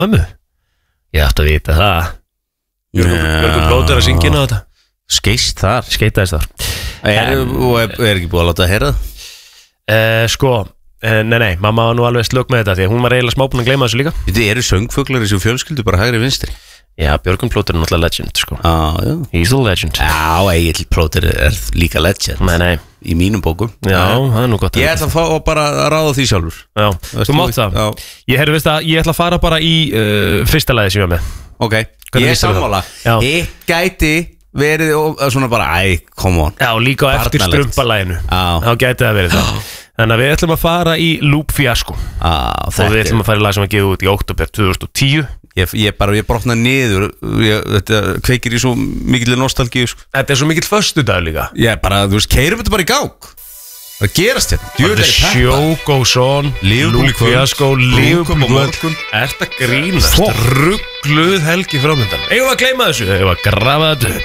Mömmu? Ég ætti að vita það Björgun Blóter að syngja inn á þetta Skeitaðist þar Er ekki búið að láta að heyra það? Nei, mamma var nú alveg slögg með þetta því að hún var eiginlega smábúin að gleyma þessu líka Þetta eru söngfuglar í svo fjölskyldu bara hægri vinstri Já, Björgun Blóter er náttúrulega legend sko. Já He's the legend Já, Egill Blóter er líka legend Nei Í mínum bókum Já, það er nú gott Ég ætla að fá bara að ráða því sjálfur Já, þú mátt það Ég ætla að fara bara í fyrsta lagi sem ég var með Ok, ég er sammála Hitt gæti verið svona bara come on Já, líka á eftir strumpalæginu Þá gæti það verið það Þannig að við ætlum að fara í Loop Fiasco Og við ætlum að fara í lag sem að gefa út í október 2010 Ég brotna niður Þetta kveikir í svo mikill nostalgíu sko. Þetta er svo mikill föstudagur líka Þú veist, keirum þetta bara í gang Það gerast hérna The show goes on Loop Fiasco Liverpool Ertu að grínast Ruggluð helgi framöndan Eigum við að gleyma þessu Eigum við að grafa þetta